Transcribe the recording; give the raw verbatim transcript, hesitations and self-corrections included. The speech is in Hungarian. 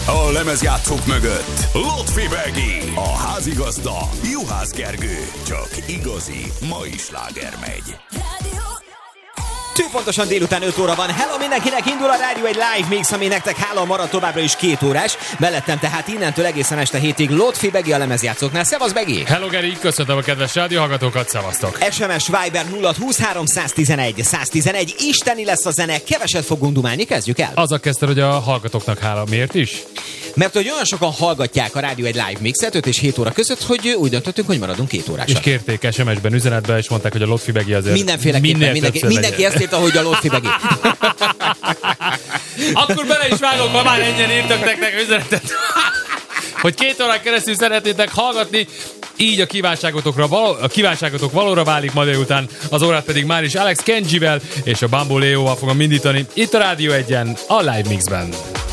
A lemezjátszók mögött Lotfi Begi, a házigazda Juhász Gergő. Csak igazi mai sláger megy. Pontosan délután öt óra van. Hello mindenkinek, indul a rádió egy live mix, ami nektek hála marad továbbra is két órás. Mellettem tehát innentől egészen este hétig Lotfi Begi a lemezjátszóknál. Szevasz Begi! Hello Geri, köszöntöm a kedves rádióhallgatókat, szevasztok! es em es Viber nulla huszonhárom száztizenegy száztizenegy. Isteni lesz a zene, keveset fogunk dumálni, kezdjük el. Azzal kezdted, hogy a hallgatóknak hála. Miért is? Mert hogy olyan sokan hallgatják a rádió egy live mixet öt és hét óra között, hogy úgy döntöttünk, hogy maradunk két órásra. És kérték es em es-ben, üzenetben, és mondták, hogy a Lotfi Begi azért mindenféleképpen, mindenki, mindenki ezt írta, hogy a Lotfi Begi. Akkor bele is vágok, ma már ennyien írtak nektek üzenetet, hogy két órán keresztül szeretnétek hallgatni, így a kívánságotokra való, a kívánságotok valóra válik, ma délután az órát pedig már is Alex Kenjivel és a Bambo Leóval fogom indítani itt a Rádió egyen a Live Mixben.